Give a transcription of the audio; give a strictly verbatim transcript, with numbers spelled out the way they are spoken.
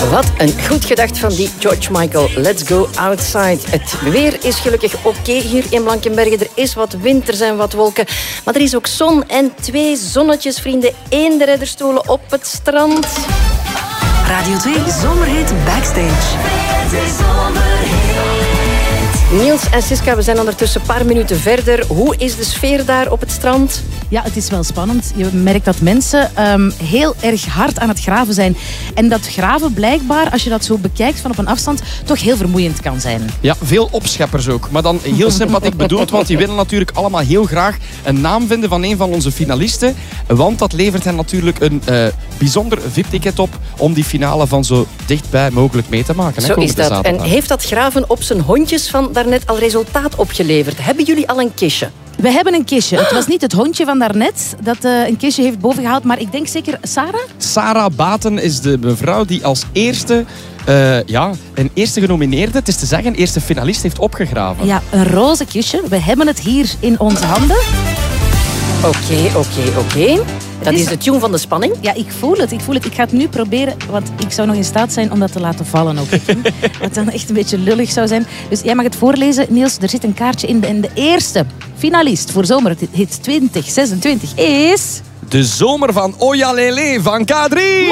Wat een goed gedacht van die George Michael. Let's go outside. Het weer is gelukkig oké okay hier in Blankenberge. Er is wat wind, er zijn wat wolken. Maar er is ook zon en twee zonnetjes, vrienden. Eén de redderstoelen op het strand. Radio twee Zomerhit Backstage. Niels en Siska, we zijn ondertussen een paar minuten verder. Hoe is de sfeer daar op het strand? Ja, het is wel spannend. Je merkt dat mensen um, heel erg hard aan het graven zijn. En dat graven blijkbaar, als je dat zo bekijkt van op een afstand, toch heel vermoeiend kan zijn. Ja, veel opscheppers ook. Maar dan heel sympathiek bedoeld, want die willen natuurlijk allemaal heel graag een naam vinden van een van onze finalisten. Want dat levert hen natuurlijk een uh, bijzonder V I P-ticket op om die finale van zo dichtbij mogelijk mee te maken. Zo is dat. En heeft dat graven op zijn hondjes van daarnet al resultaat opgeleverd? Hebben jullie al een kistje? We hebben een kistje. Het was niet het hondje van daarnet dat uh, een kistje heeft bovengehaald, maar ik denk zeker Sarah? Sarah Baten is de mevrouw die als eerste, uh, ja, een eerste genomineerde, het is te zeggen, eerste finalist heeft opgegraven. Ja, een roze kistje. We hebben het hier in onze handen. Oké, oké, oké. Dat is de tune van de spanning. Ja, ik voel het. Ik voel het. Ik ga het nu proberen, want ik zou nog in staat zijn om dat te laten vallen ook. Wat dan echt een beetje lullig zou zijn. Dus jij mag het voorlezen, Niels. Er zit een kaartje in. En de eerste finalist voor Zomerhit twintig zesentwintig is... De zomer van Ojalele van K drie!